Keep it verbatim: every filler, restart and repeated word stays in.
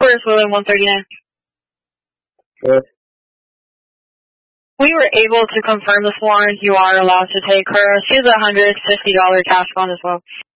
First William one thirty-nine. Good. We were able to confirm this warrant. You are allowed to take her. She has a one hundred fifty dollars cash bond as well.